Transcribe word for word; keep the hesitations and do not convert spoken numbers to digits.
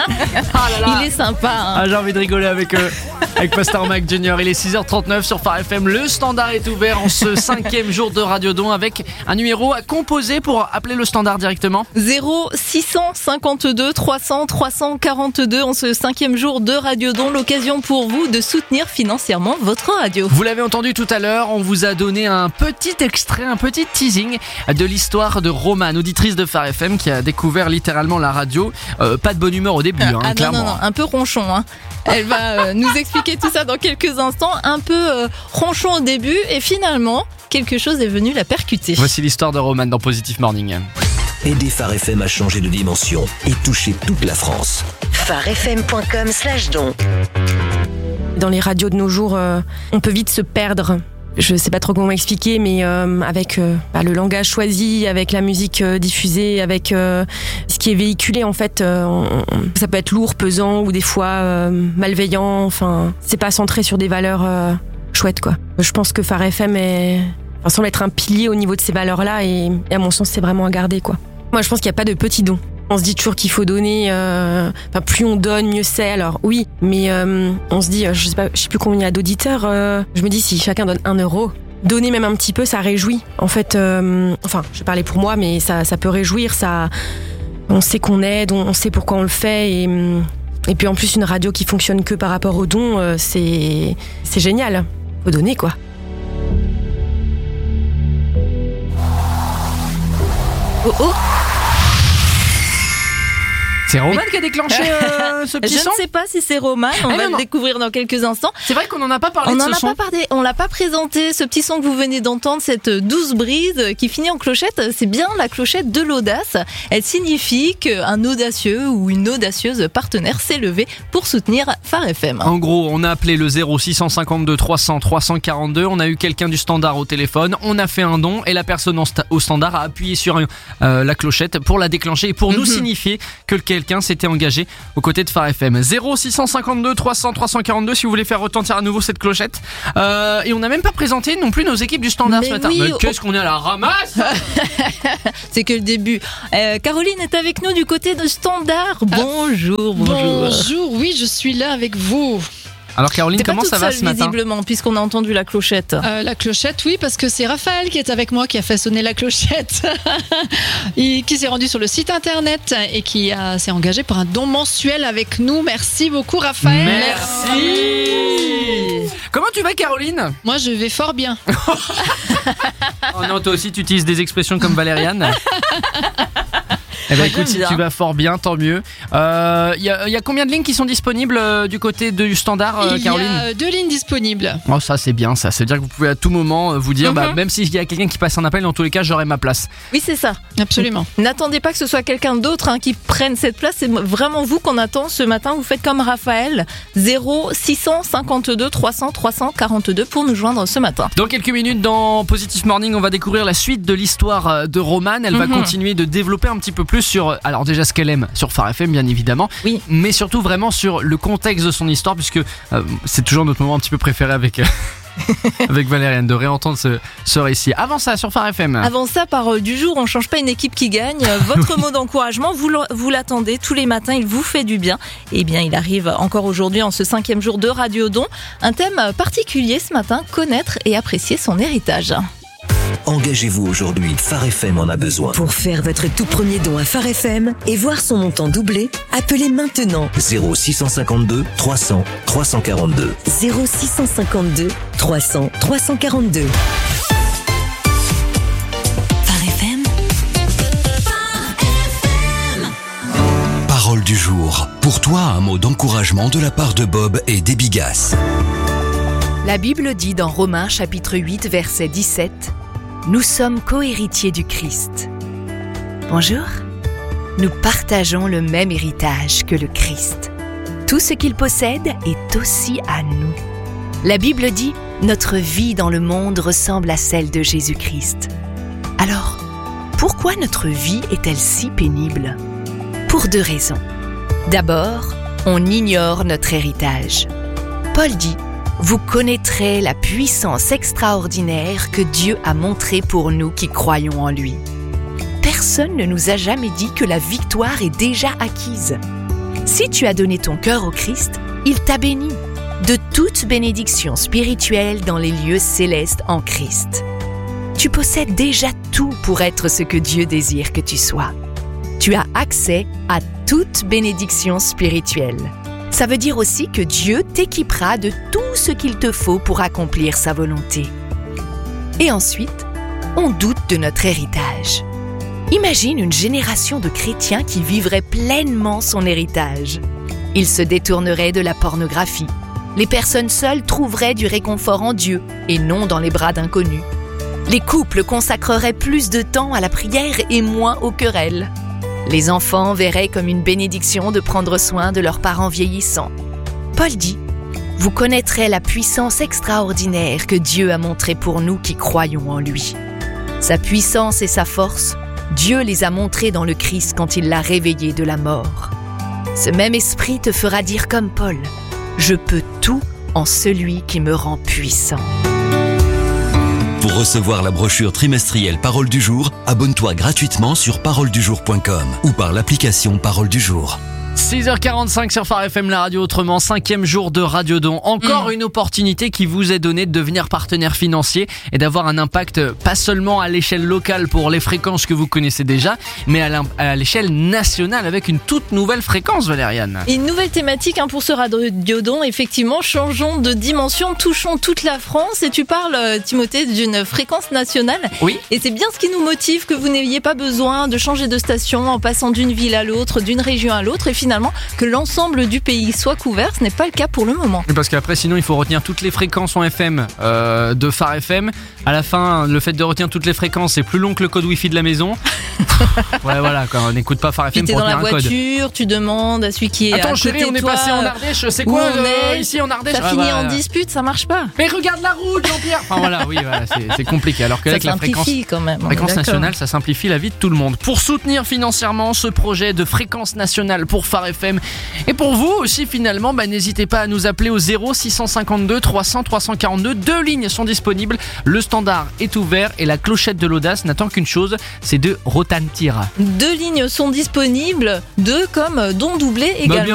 Ah là là. Il est sympa. Hein. Ah, j'ai envie de rigoler avec eux. Avec Pastor Mac Junior. Il est six heures trente-neuf sur Phare F M. Le standard est ouvert en ce cinquième jour de Radiodon avec un numéro à composer pour appeler le standard directement. zéro six cent cinquante-deux trois cents trois cent quarante-deux en ce cinquième jour de Radiodon. L'occasion pour vous de soutenir financièrement votre radio. Vous l'avez entendu tout à l'heure, on vous a donné un petit extrait, un petit teasing de l'histoire de Romane, auditrice de Phare F M qui a découvert littéralement la radio. Euh, pas de bonne humeur au début, hein, ah, clairement. Non, non, non, un peu ronchon. Hein. Elle va euh, nous expliquer tout ça dans quelques instants. Un peu euh, ronchon au début et finalement, quelque chose est venu la percuter. Voici l'histoire de Romane dans Positive Morning. Aider Phare F M à changer de dimension et toucher toute la France. pharefm.com slash don. Dans les radios de nos jours, euh, on peut vite se perdre. Je sais pas trop comment expliquer, mais euh, avec euh, bah, le langage choisi, avec la musique euh, diffusée, avec euh, ce qui est véhiculé, en fait, euh, on, ça peut être lourd, pesant ou des fois euh, malveillant. Enfin, c'est pas centré sur des valeurs euh, chouettes, quoi. Je pense que Phare F M est, enfin, semble être un pilier au niveau de ces valeurs-là, et, et à mon sens, c'est vraiment à garder, quoi. Moi, je pense qu'il n'y a pas de petits dons. On se dit toujours qu'il faut donner, euh, enfin, plus on donne, mieux c'est. Alors oui, mais euh, on se dit, je sais pas, je sais plus combien il y a d'auditeurs. Euh, je me dis si chacun donne un euro, donner même un petit peu, ça réjouit. En fait, euh, enfin, je parlais pour moi, mais ça, ça peut réjouir. Ça, on sait qu'on aide, on sait pourquoi on le fait, et et puis en plus une radio qui fonctionne que par rapport aux dons, euh, c'est c'est génial. Faut donner, quoi. Oh oh. C'est Romane qui a déclenché euh, ce petit Je son. ne sais pas si c'est Romane, on ah, va non, le non. découvrir dans quelques instants. C'est vrai qu'on n'en a pas parlé On de n'en ce a son. pas parlé, on l'a pas présenté, ce petit son que vous venez d'entendre, cette douce brise qui finit en clochette, c'est bien la clochette de l'audace. Elle signifie qu'un audacieux ou une audacieuse partenaire s'est levé pour soutenir Phare F M. En gros, on a appelé le zéro six cent cinquante-deux trois cents trois cent quarante-deux, on a eu quelqu'un du standard au téléphone, on a fait un don et la personne au standard a appuyé sur euh, la clochette pour la déclencher et pour mm-hmm. nous signifier que quelqu'un s'était engagé aux côtés de Phare F M. zéro six cent cinquante-deux trois cents trois cent quarante-deux si vous voulez faire retentir à nouveau cette clochette. Euh, et on n'a même pas présenté non plus nos équipes du standard Mais ce matin. oui, Mais oh. qu'est-ce qu'on est à la ramasse. C'est que le début. Euh, Caroline est avec nous du côté de standard. Bonjour, bonjour. Bonjour, oui, je suis là avec vous. Alors Caroline, T'es comment pas ça va seule, ce matin? visiblement, puisqu'on a entendu la clochette. Euh, la clochette, oui, parce que c'est Raphaël qui est avec moi qui a fait sonner la clochette, et qui s'est rendu sur le site internet et qui a, s'est engagé pour un don mensuel avec nous. Merci beaucoup, Raphaël. Merci. Comment tu vas, Caroline? Moi, je vais fort bien. Oh non, toi aussi tu utilises des expressions comme Valériane. Eh ben, écoute, si tu vas fort bien, tant mieux. Il euh, y, y a combien de lignes qui sont disponibles euh, du côté du standard, euh, Il Caroline? y a deux lignes disponibles. Oh, ça c'est bien, ça. C'est-à-dire que vous pouvez à tout moment euh, vous dire, mm-hmm. bah, même s'il y a quelqu'un qui passe un appel, dans tous les cas, j'aurai ma place. Oui, c'est ça. Absolument. N'attendez pas que ce soit quelqu'un d'autre hein, qui prenne cette place. C'est vraiment vous qu'on attend ce matin. Vous faites comme Raphaël, zéro six cent cinquante-deux trois cents trois cent quarante-deux pour nous joindre ce matin. Dans quelques minutes, dans Positive Morning, on va découvrir la suite de l'histoire de Romane. Elle mm-hmm. va continuer de développer un petit peu plus sur, alors déjà ce qu'elle aime sur Phare F M, bien évidemment, oui. mais surtout vraiment sur le contexte de son histoire, puisque euh, c'est toujours notre moment un petit peu préféré avec euh, avec Valériane, de réentendre ce, ce récit. Avant ça, sur Phare F M. Avant ça, parole du jour, on change pas une équipe qui gagne. Votre mot d'encouragement, vous, vous l'attendez tous les matins, il vous fait du bien. Eh bien, il arrive encore aujourd'hui, en ce cinquième jour de Radiodon. Un thème particulier ce matin, connaître et apprécier son héritage. Engagez-vous aujourd'hui, Phare F M en a besoin. Pour faire votre tout premier don à Phare F M et voir son montant doubler, appelez maintenant zéro six cent cinquante-deux trois cents trois cent quarante-deux. zéro six cent cinquante-deux trois cents trois cent quarante-deux. Phare F M. Parole du jour. Pour toi, un mot d'encouragement de la part de Bob et des Bigas. La Bible dit dans Romains chapitre huit, verset dix-sept, « Nous sommes co-héritiers du Christ. » Bonjour, nous partageons le même héritage que le Christ. Tout ce qu'il possède est aussi à nous. La Bible dit « Notre vie dans le monde ressemble à celle de Jésus-Christ. » Alors, pourquoi notre vie est-elle si pénible? Pour deux raisons. D'abord, on ignore notre héritage. Paul dit « Vous connaîtrez la puissance extraordinaire que Dieu a montrée pour nous qui croyons en lui. » Personne ne nous a jamais dit que la victoire est déjà acquise. Si tu as donné ton cœur au Christ, il t'a béni de toute bénédiction spirituelle dans les lieux célestes en Christ. Tu possèdes déjà tout pour être ce que Dieu désire que tu sois. Tu as accès à toute bénédiction spirituelle. Ça veut dire aussi que Dieu t'équipera de tout ce qu'il te faut pour accomplir sa volonté. Et ensuite, on doute de notre héritage. Imagine une génération de chrétiens qui vivraient pleinement son héritage. Ils se détourneraient de la pornographie. Les personnes seules trouveraient du réconfort en Dieu et non dans les bras d'inconnus. Les couples consacreraient plus de temps à la prière et moins aux querelles. Les enfants verraient comme une bénédiction de prendre soin de leurs parents vieillissants. Paul dit « Vous connaîtrez la puissance extraordinaire que Dieu a montrée pour nous qui croyons en lui. Sa puissance et sa force, Dieu les a montrées dans le Christ quand il l'a réveillé de la mort. Ce même esprit te fera dire comme Paul « Je peux tout en celui qui me rend puissant. » Pour recevoir la brochure trimestrielle Parole du jour, abonne-toi gratuitement sur parole du jour point com ou par l'application Parole du jour. six heures quarante-cinq sur Phare F M, la radio autrement, cinquième jour de Radiodon. Encore mmh. une opportunité qui vous est donnée de devenir partenaire financier et d'avoir un impact pas seulement à l'échelle locale pour les fréquences que vous connaissez déjà, mais à l'échelle nationale avec une toute nouvelle fréquence, Valériane. Une nouvelle thématique hein, pour ce Radiodon, effectivement, changeons de dimension, touchons toute la France. Et tu parles, Timothée, d'une fréquence nationale. Oui. Et c'est bien ce qui nous motive, que vous n'ayez pas besoin de changer de station en passant d'une ville à l'autre, d'une région à l'autre. Et finalement, que l'ensemble du pays soit couvert, ce n'est pas le cas pour le moment. Parce qu'après, sinon, il faut retenir toutes les fréquences en F M euh, de Phare F M. À la fin, le fait de retenir toutes les fréquences, c'est plus long que le code Wi-Fi de la maison. Ouais, voilà, quand on n'écoute pas Phare F M pour retenir un code. T'es dans la voiture, tu demandes à celui qui est Attends, à côté chérie, on est toi, passé en Ardèche, c'est quoi euh, ici en Ardèche? T'as ah, fini bah, en dispute, ça marche pas. Mais regarde la route, Jean-Pierre. Enfin voilà, oui, voilà, c'est, c'est compliqué. Alors que là, avec la fréquence, quand même, fréquence nationale, ça simplifie la vie de tout le monde. Pour soutenir financièrement ce projet de fréquence nationale pour Phare F M et pour vous aussi finalement, bah, n'hésitez pas à nous appeler au zéro six cent cinquante-deux trois cents trois cent quarante-deux. Deux lignes sont disponibles. Le standard est ouvert et la clochette de l'audace n'attend qu'une chose, c'est de retentir. Deux lignes sont disponibles, deux comme don doublé également. Bah,